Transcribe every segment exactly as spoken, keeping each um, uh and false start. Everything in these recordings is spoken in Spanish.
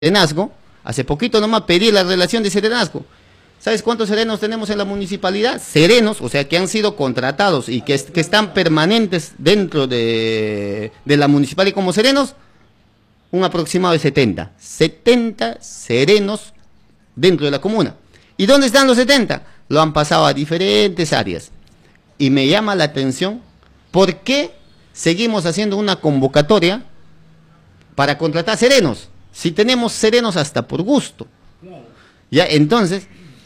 serenazgo, hace poquito nomás pedí la relación de serenazgo. ¿Sabes cuántos serenos tenemos en la municipalidad? Serenos, o sea, que han sido contratados y que, que están permanentes dentro de, de la municipalidad como serenos, un aproximado de setenta. setenta serenos dentro de la comuna. ¿Y dónde están los setenta? Lo han pasado a diferentes áreas. Y me llama la atención, ¿por qué seguimos haciendo una convocatoria para contratar serenos? Si tenemos serenos hasta por gusto. Ya, entonces,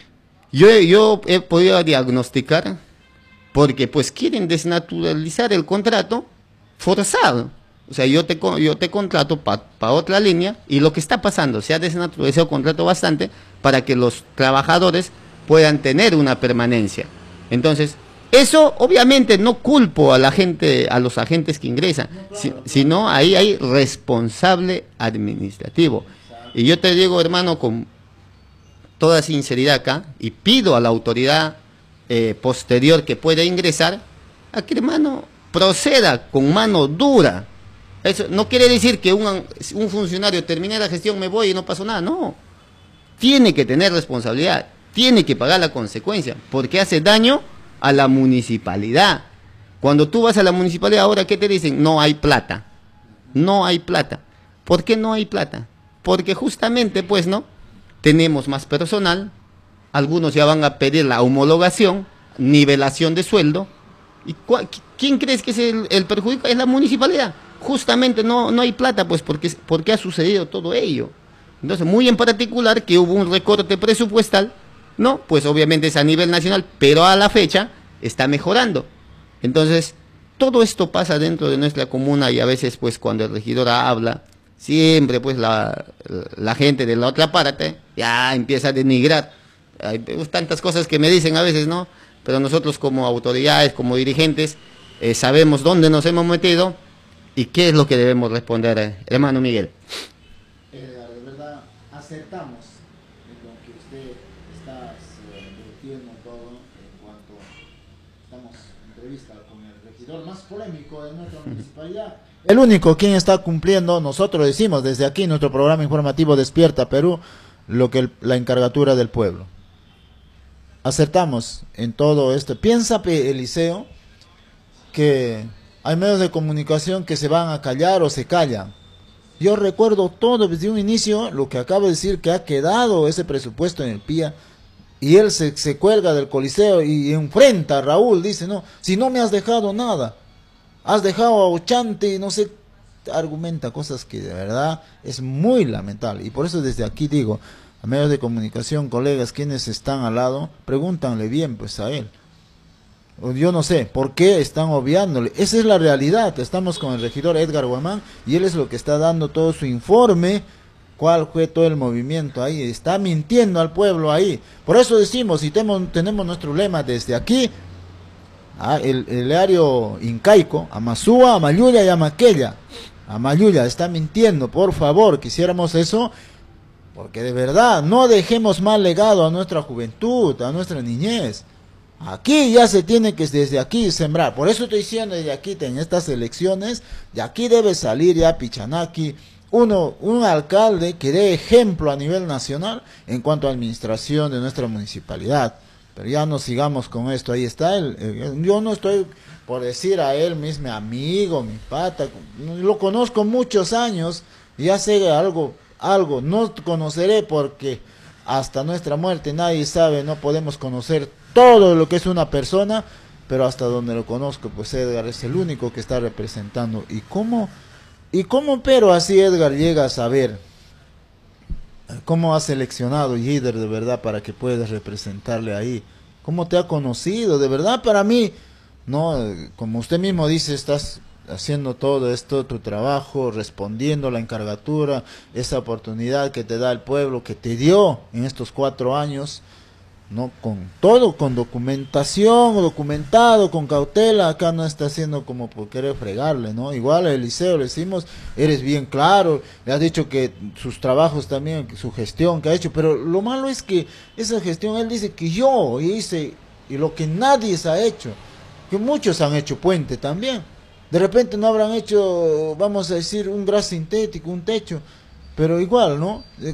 yo, yo he podido diagnosticar, porque pues quieren desnaturalizar el contrato forzado. O sea, yo te, yo te contrato para pa otra línea, y lo que está pasando, se ha desnaturalizado el contrato bastante para que los trabajadores puedan tener una permanencia. Entonces, eso obviamente no culpo a la gente, a los agentes que ingresan, si, sino ahí hay responsable administrativo. Y yo te digo, hermano, con toda sinceridad acá, y pido a la autoridad eh, posterior que pueda ingresar, a que, hermano, proceda con mano dura. Eso no quiere decir que un, un funcionario termine la gestión, me voy y no pasó nada, no. Tiene que tener responsabilidad, tiene que pagar la consecuencia, porque hace daño a la municipalidad. Cuando tú vas a la municipalidad ahora, ¿qué te dicen? No hay plata, no hay plata. ¿Por qué no hay plata? Porque justamente, pues, ¿no? Tenemos más personal, algunos ya van a pedir la homologación, nivelación de sueldo. ¿Y quién crees que es el, el perjudicado? Es la municipalidad. Justamente no, no hay plata, pues, porque, porque ha sucedido todo ello. Entonces, muy en particular que hubo un recorte presupuestal, no, pues obviamente es a nivel nacional, pero a la fecha está mejorando. Entonces, todo esto pasa dentro de nuestra comuna, y a veces, pues, cuando el regidor habla, siempre, pues, la, la gente de la otra parte ya empieza a denigrar. Hay tantas cosas que me dicen a veces, ¿no? Pero nosotros como autoridades, como dirigentes, eh, sabemos dónde nos hemos metido y qué es lo que debemos responder, eh, hermano Miguel. Eh, de verdad, acertamos en lo que usted está vertiendo todo en cuanto estamos en entrevista con el regidor más polémico de nuestra municipalidad. El único quien está cumpliendo, nosotros decimos desde aquí, nuestro programa informativo Despierta Perú, lo que el, la encargatura del pueblo. Acertamos en todo esto. Piensa, Eliseo, que hay medios de comunicación que se van a callar o se callan. Yo recuerdo todo desde un inicio, lo que acabo de decir, que ha quedado ese presupuesto en el P I A, y él se, se cuelga del Coliseo y enfrenta a Raúl, dice, no, si no me has dejado nada, has dejado a Ochante y no sé, argumenta cosas que de verdad es muy lamentable. Y por eso desde aquí digo, a medios de comunicación, colegas, quienes están al lado, pregúntanle bien pues a él. Yo no sé por qué están obviándole. Esa es la realidad. Estamos con el regidor Edgar Guamán y él es lo que está dando todo su informe, cuál fue todo el movimiento ahí. Está mintiendo al pueblo ahí. Por eso decimos, y tenemos, tenemos nuestro lema desde aquí, ah, el, el área incaico, Amasúa, Amayuya y Amaquella. Amayuya está mintiendo, por favor, quisiéramos eso, porque de verdad no dejemos mal legado a nuestra juventud, a nuestra niñez. Aquí ya se tiene que desde aquí sembrar. Por eso estoy diciendo desde aquí, en estas elecciones, de aquí debe salir ya Pichanaki, uno, un alcalde que dé ejemplo a nivel nacional en cuanto a administración de nuestra municipalidad. Pero ya no sigamos con esto, ahí está él. Yo no estoy por decir a él, mi amigo, mi pata, lo conozco muchos años, ya sé algo, algo, no conoceré porque hasta nuestra muerte nadie sabe, no podemos conocer todo lo que es una persona, pero hasta donde lo conozco, pues Edgar es el único que está representando. ¿Y cómo? ¿Y cómo pero así Edgar llega a saber cómo ha seleccionado líder de verdad para que puedas representarle ahí? ¿Cómo te ha conocido? De verdad para mí, no, como usted mismo dice, estás haciendo todo esto, tu trabajo, respondiendo la encargatura, esa oportunidad que te da el pueblo, que te dio en estos cuatro años, no, con todo, con documentación, documentado, con cautela. Acá no está haciendo como por querer fregarle, ¿no? Igual a Eliseo le decimos, eres bien claro, le has dicho que sus trabajos también, su gestión que ha hecho, pero lo malo es que esa gestión, él dice que yo hice, y lo que nadie se ha hecho, que muchos han hecho puente también, de repente no habrán hecho, vamos a decir, un gras sintético, un techo, Pero igual, ¿no?